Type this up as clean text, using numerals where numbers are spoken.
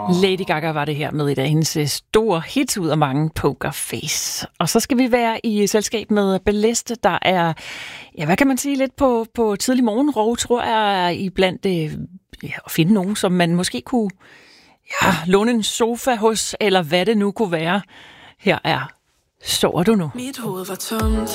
Lady Gaga var det her med et af hendes store hits ud af mange, Poker Face. Og så skal vi være i selskab med Balleste, der er, ja, hvad kan man sige, lidt på tidlig morgenrov, tror jeg, i blandt at finde nogen, som man måske kunne låne en sofa hos, eller hvad det nu kunne være. Her er Sover du nu? Mit hoved var tomt.